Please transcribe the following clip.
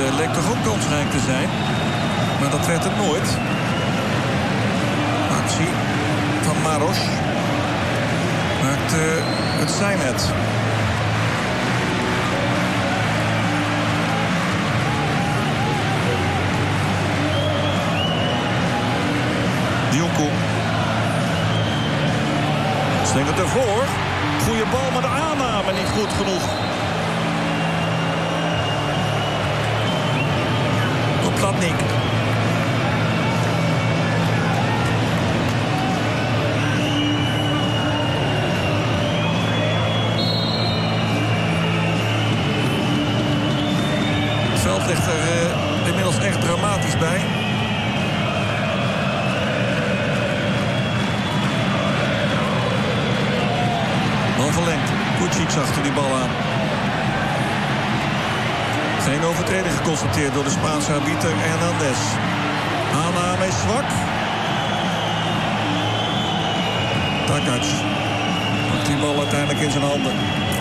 leek toch ook kansrijk te zijn. Maar dat werd het nooit. Actie van Maros. Maakt het zijn net. Dionko. Slingert ervoor. Goeie bal, maar de aanname niet goed genoeg. Op Platnik. Het veld ligt er inmiddels echt dramatisch bij. Verlengd. Kucic achter die bal aan. Geen overtreding geconstateerd door de Spaanse arbiter Hernandez. Aanname is zwak. Takac pakt die bal uiteindelijk in zijn handen.